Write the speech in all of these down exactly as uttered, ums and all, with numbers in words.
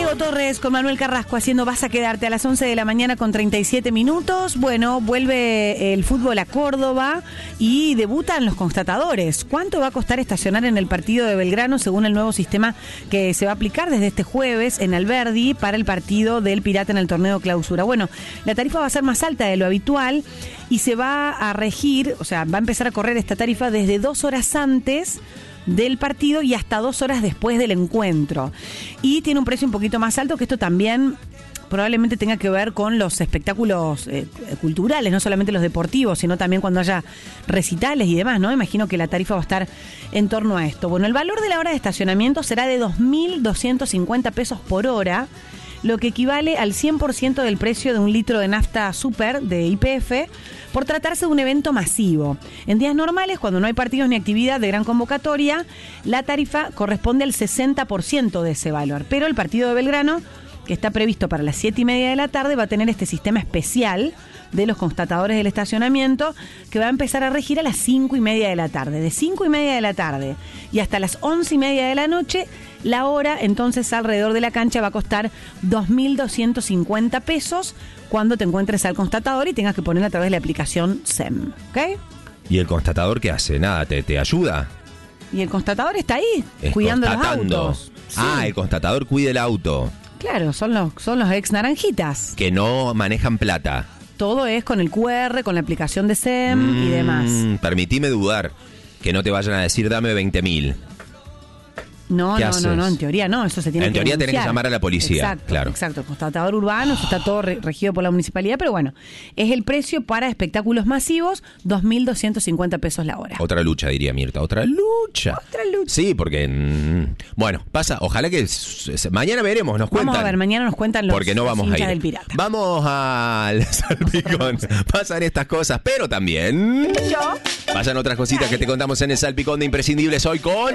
Hugo Torres con Manuel Carrasco haciendo Vas a Quedarte a las once de la mañana con treinta y siete minutos. Bueno, vuelve el fútbol a Córdoba y debutan los constatadores. ¿Cuánto va a costar estacionar en el partido de Belgrano según el nuevo sistema que se va a aplicar desde este jueves en Alberdi para el partido del Pirata en el torneo clausura? Bueno, la tarifa va a ser más alta de lo habitual y se va a regir, o sea, va a empezar a correr esta tarifa desde dos horas antes del partido y hasta dos horas después del encuentro. Y tiene un precio un poquito más alto, que esto también probablemente tenga que ver con los espectáculos eh, culturales, no solamente los deportivos, sino también cuando haya recitales y demás, ¿no? Imagino que la tarifa va a estar en torno a esto. Bueno, el valor de la hora de estacionamiento será de dos mil doscientos cincuenta pesos por hora, lo que equivale al cien por ciento del precio de un litro de nafta super de Y P F, por tratarse de un evento masivo. En días normales, cuando no hay partidos ni actividad de gran convocatoria, la tarifa corresponde al sesenta por ciento de ese valor. Pero el partido de Belgrano, que está previsto para las siete y media de la tarde, va a tener este sistema especial de los constatadores del estacionamiento, que va a empezar a regir a las cinco y media de la tarde. De cinco y media de la tarde y hasta las once y media de la noche, la hora entonces alrededor de la cancha va a costar dos mil doscientos cincuenta pesos cuando te encuentres al constatador y tengas que poner a través de la aplicación S E M. ¿Ok? ¿Y el constatador qué hace? Nada, ¿te, te ayuda? Y el constatador está ahí, Es cuidando los constatando. autos. Sí. Ah, el constatador cuida el auto. Claro, son los, son los ex naranjitas. Que no manejan plata. Todo es con el Q R, con la aplicación de S E M mm, y demás. Permitime dudar que no te vayan a decir dame veinte mil. No, no, no, no, en teoría no, eso se tiene en que En teoría denunciar. tenés que llamar a la policía, exacto, claro. Exacto, el constatador urbano, eso está todo re- regido por la municipalidad, pero bueno, es el precio para espectáculos masivos, dos mil doscientos cincuenta pesos la hora. Otra lucha, diría Mirta, otra lucha. Otra lucha. Sí, porque, mmm, bueno, pasa, ojalá que s- s- mañana veremos, nos cuentan. Vamos a ver, mañana nos cuentan los, porque no los vamos hinchas a ir. del Pirata. Vamos al Salpicón. Pasan estas cosas, pero también Yo. pasan otras cositas que te contamos en el Salpicón de Imprescindibles hoy con...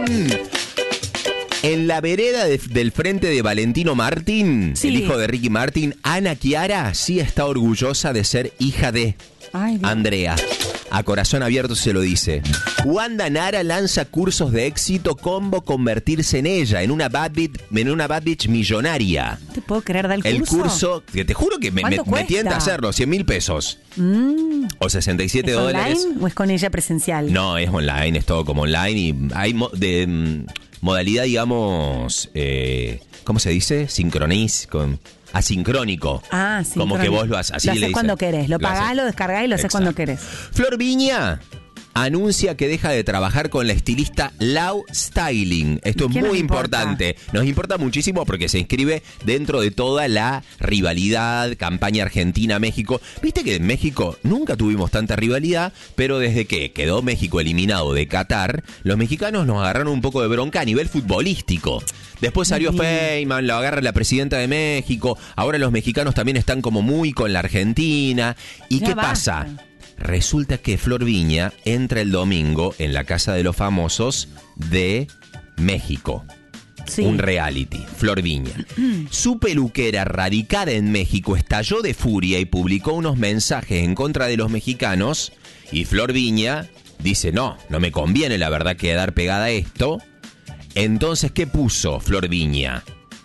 En la vereda de, del frente de Valentino Martín, sí. el hijo de Ricky Martin, Ana Chiara sí está orgullosa de ser hija de Ay, Andrea. A corazón abierto se lo dice. Wanda Nara lanza cursos de éxito combo convertirse en ella, en una bad bitch, en una bad bitch millonaria. ¿Te puedo creer dar el curso? El curso, que te juro que me, me, me tienta hacerlo, cien mil pesos. Mm. O sesenta y siete ¿Es dólares. online o es con ella presencial? No, es online, es todo como online y hay mo- de... Mm, modalidad, digamos, eh, ¿cómo se dice? Sincroniz, con asincrónico. Ah, sí. Como que vos lo haces, así lo le haces dicen. cuando querés, lo, Lo pagás, haces. lo descargás y lo haces Exacto. cuando querés. Flor Viña anuncia que deja de trabajar con la estilista Lau Styling. Esto es ¿Qué muy nos importa? importante. Nos importa muchísimo porque se inscribe dentro de toda la rivalidad, campaña Argentina-México. Viste que en México nunca tuvimos tanta rivalidad, pero desde que quedó México eliminado de Qatar, los mexicanos nos agarraron un poco de bronca a nivel futbolístico. Después salió Bien. Feynman, lo agarra la presidenta de México. Ahora los mexicanos también están como muy con la Argentina. ¿Y Ya qué basta. pasa? Resulta que Flor Viña entra el domingo en la Casa de los Famosos de México. Sí. Un reality, Flor Viña. Su peluquera, radicada en México, estalló de furia y publicó unos mensajes en contra de los mexicanos. Y Flor Viña dice, no, no me conviene la verdad quedar pegada a esto. Entonces, ¿qué puso Flor Viña?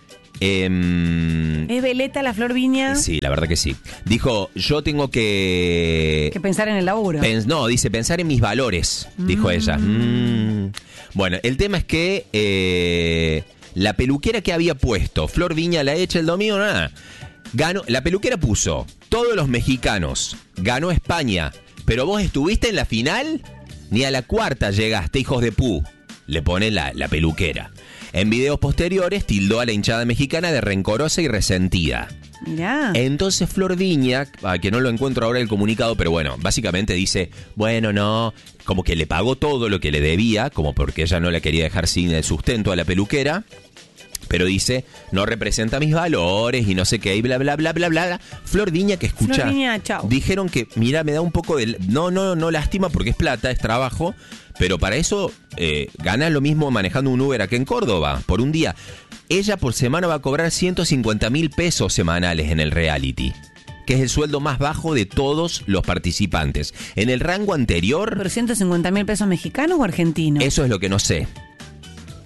Eh, ¿Es veleta la Flor Viña? sí, la verdad que sí. Dijo, yo tengo que... Que pensar en el laburo. Pens- no, dice, pensar en mis valores, dijo Mm. ella. Mm. Bueno, el tema es que eh, la peluquera que había puesto, Flor Viña la echa el domingo, nada. Ganó, la peluquera puso, todos los mexicanos, ganó España, pero vos estuviste en la final, ni a la cuarta llegaste, hijos de pu, le pone la, la peluquera. En videos posteriores tildó a la hinchada mexicana de rencorosa y resentida. Mirá. Entonces Flor Viña, a que no lo encuentro ahora el comunicado, pero bueno, básicamente dice, bueno, no, como que le pagó todo lo que le debía, como porque ella no la quería dejar sin el sustento a la peluquera, pero dice, no representa mis valores y no sé qué, y bla, bla, bla, bla, bla. Flor Viña, que escucha, Flor Viña, chau. dijeron que, mira, me da un poco de... No, no, no lástima porque es plata, es trabajo, pero para eso eh, gana lo mismo manejando un Uber aquí en Córdoba, por un día. Ella por semana va a cobrar ciento cincuenta mil pesos semanales en el reality, que es el sueldo más bajo de todos los participantes. En el rango anterior, ¿Pero ciento cincuenta mil pesos mexicanos o argentinos? eso es lo que no sé.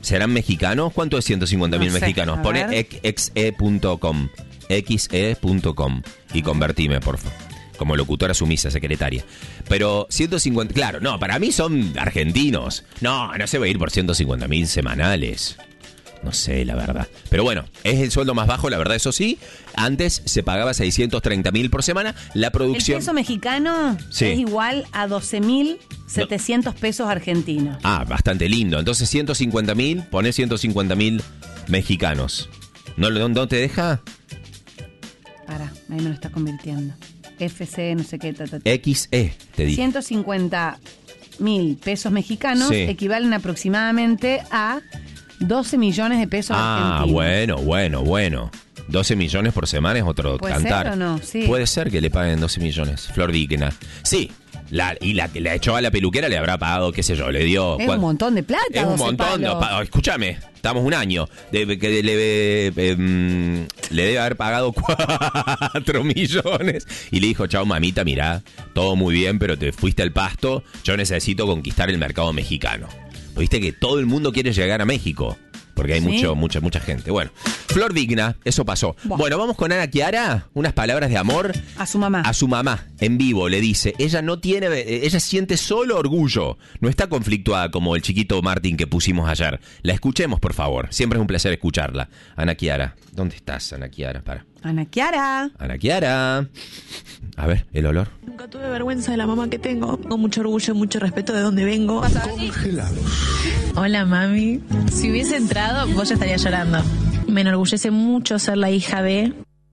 ¿Serán mexicanos? ¿Cuánto es ciento cincuenta mil No sé, mexicanos? a Pone ver. xe punto com. xe punto com y convertime, por favor. Como locutora sumisa, secretaria. Pero ciento cincuenta, claro, no, para mí son argentinos. No, no se va a ir por ciento cincuenta mil semanales. No sé, la verdad. Pero bueno, es el sueldo más bajo, la verdad, eso sí. Antes se pagaba seiscientos treinta mil por semana. La producción... El peso mexicano Sí. es igual a doce mil setecientos pesos argentinos. Ah, bastante lindo. Entonces ciento cincuenta mil, poné ciento cincuenta mil mexicanos. ¿No, no, ¿No te deja? Pará, ahí me lo está convirtiendo. F C, no sé qué, ta, ta, ta. xe, te dije. ciento cincuenta mil pesos mexicanos Sí. equivalen aproximadamente a doce millones de pesos Ah, argentinos. bueno, bueno, bueno. doce millones por semana es otro ¿Puede cantar. ser o no? Sí. Puede ser que le paguen doce millones. Flor Digna. Sí. La, y la que la echó a la peluquera le habrá pagado, qué sé yo, le dio... Es ¿cuán- un montón de plata. Es un doce montón. de- palos. pa- escúchame, estamos un año. De, que le, eh, mm, le debe haber pagado cuatro millones. Y le dijo, chao mamita, mirá, todo muy bien, pero te fuiste al pasto. Yo necesito conquistar el mercado mexicano. Viste que todo el mundo quiere llegar a México. Porque hay Sí. mucho, mucha, mucha gente. Bueno, Flor Digna, eso pasó. Buah. Bueno, vamos con Ana Chiara. Unas palabras de amor A su mamá. a su mamá en vivo. Le dice, ella no tiene, ella siente solo orgullo. No está conflictuada como el chiquito Martín que pusimos ayer. La escuchemos, por favor. Siempre es un placer escucharla. Ana Chiara. ¿Dónde estás, Ana Chiara? Para. Ana Chiara. Ana Chiara. A ver, el olor. Nunca tuve vergüenza de la mamá que tengo. Con mucho orgullo, mucho respeto de dónde vengo. Hola, mami. Si hubiese entrado, vos ya estarías llorando. Me enorgullece mucho ser la hija de...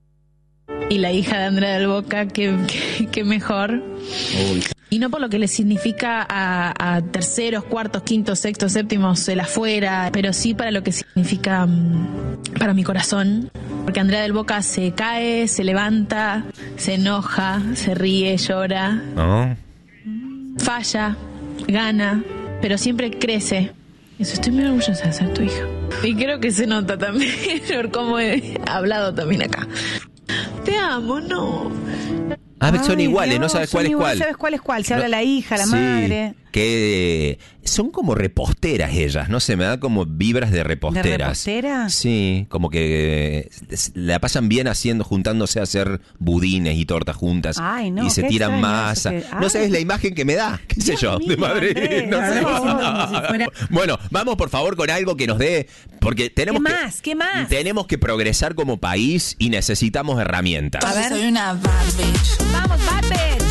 Y la hija de Andrea del Boca, que, que, que mejor. Y no por lo que le significa a, a terceros, cuartos, quintos, sextos, séptimos, el afuera, pero sí para lo que significa mm, para mi corazón. Porque Andrea del Boca se cae, se levanta, se enoja, se ríe, llora, ¿No? falla, gana, pero siempre crece. Eso, estoy muy orgullosa de ser tu hija. Y creo que se nota también por cómo he hablado también acá. Te amo, no. Ah, son Ay, iguales, no Dios, sabes son cuál es iguales, cuál. ¿Sabes cuál es cuál? Se No. habla la hija, la Sí, madre. Que son como reposteras ellas, no sé, me da como vibras de reposteras. ¿De repostera? Sí, como que eh, la pasan bien haciendo, juntándose a hacer budines y tortas juntas. Ay, no, y se qué tiran extraño masa. eso que- No Ay. sabes la imagen que me da, qué sé Dios yo, mío, de Madrid. Andrés, No por sé. favor, como si fuera- Bueno, vamos por favor con algo que nos dé, porque tenemos ¿Qué que, más? ¿Qué más? tenemos que progresar como país y necesitamos herramientas. A ver. Soy una bad bitch. ¡Vamos, bad bitch!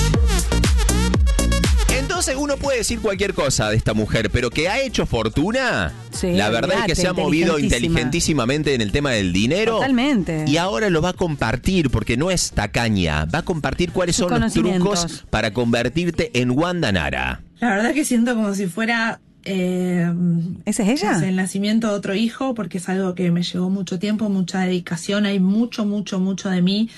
Entonces uno puede decir cualquier cosa de esta mujer, pero que ha hecho fortuna, Sí, la verdad es que olvídate, se ha movido inteligentísima. inteligentísimamente en el tema del dinero. Totalmente. Y ahora lo va a compartir, porque no es tacaña, va a compartir cuáles Sus son los conocimientos. trucos para convertirte en Wanda Nara. La verdad que siento como si fuera eh, ¿Esa es ella? no sé, el nacimiento de otro hijo, porque es algo que me llevó mucho tiempo, mucha dedicación, hay mucho, mucho, mucho de mí.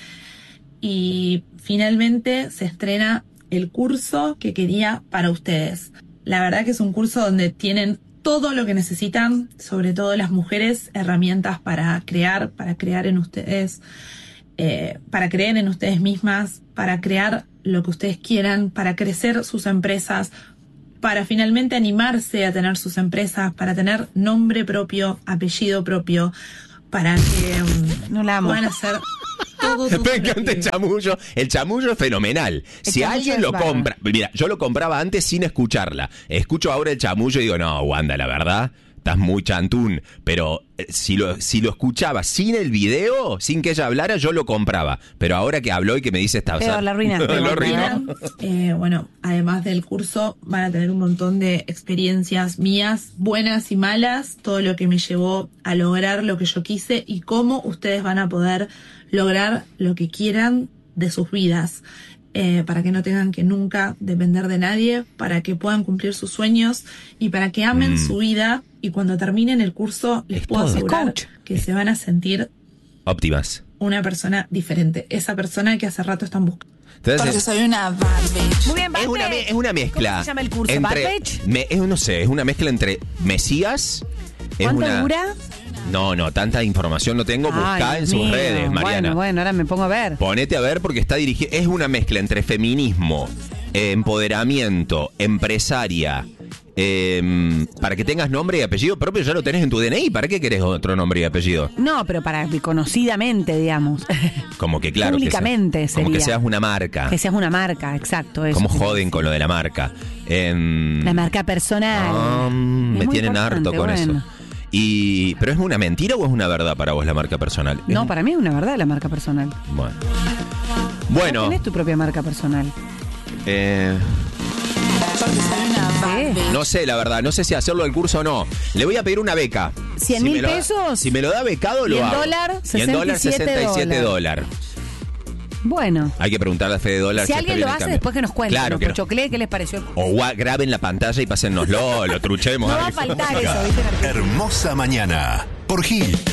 Y finalmente se estrena el curso que quería para ustedes. La verdad que es un curso donde tienen todo lo que necesitan, sobre todo las mujeres, herramientas para crear, para crear en ustedes, eh, para creer en ustedes mismas, para crear lo que ustedes quieran, para crecer sus empresas, para finalmente animarse a tener sus empresas, para tener nombre propio, apellido propio, para que um, No la amo. puedan hacer todo, todo Me lo encanta el que- chamullo. El chamullo es fenomenal. El Si chamullo alguien es lo bárbaro. compra, mira, yo lo compraba antes sin escucharla. Escucho ahora el chamullo y digo, no, Wanda, la verdad, estás muy chantún. Pero eh, si lo, si lo escuchaba sin el video, sin que ella hablara, yo lo compraba. Pero ahora que habló y que me dice esta Peor, la arruinaste, lo Wanda. arruinó. Eh, bueno, además del curso van a tener un montón de experiencias mías, buenas y malas, todo lo que me llevó a lograr lo que yo quise y cómo ustedes van a poder lograr lo que quieran de sus vidas, eh, para que no tengan que nunca depender de nadie, para que puedan cumplir sus sueños y para que amen Mm. su vida y cuando terminen el curso les Es puedo todo. Es asegurar coach. que se van a sentir Óptimas. una persona diferente, esa persona que hace rato están buscando. Porque Entonces, soy una bad bitch. Muy bien, bad es una, me- bitch. es una mezcla. ¿Cómo se llama el curso? Entre, ¿Bad bitch? me- es, no sé, es una mezcla entre Mesías. Es ¿Cuánto una, dura? No, no, tanta información no tengo. Buscá Ay, en Dios sus mío. redes, Mariana. Bueno, bueno, ahora me pongo a ver. Ponete a ver porque está dirigido. Es una mezcla entre feminismo, eh, empoderamiento, empresaria, eh, para que tengas nombre y apellido propio ya lo tenés en tu D N I. ¿Para qué querés otro nombre y apellido? No, pero para conocidamente, digamos. Como que claro. Públicamente que sea, sería. Como que seas una marca. Que seas una marca, exacto. Eso. ¿Cómo joden con lo de la marca? Eh, La marca personal. Um, me muy tienen harto con bueno. eso. Y, ¿pero es una mentira o es una verdad para vos la marca personal? No, ¿Es? para mí es una verdad la marca personal. Bueno. ¿Vos Bueno. tenés tu propia marca personal? Eh, Yo que soy una bad Sí. bitch. no sé, la verdad. No sé si hacerlo del curso o no. Le voy a pedir una beca. ¿Cien Si mil me lo da- pesos? Si me lo da becado, Y lo en hago. dólar, Y en dólar, sesenta y siete sesenta y siete dólares. Bueno. Hay que preguntarle a Fede Dólar Si está alguien bien lo el hace, cambio. después que nos cuente. Claro Nos que no. pochoclee, ¿qué les pareció? O gua- graben la pantalla y pásennoslo, lo truchemos. No va a Harry. faltar eso, ¿viste? Hermosa mañana por Hit.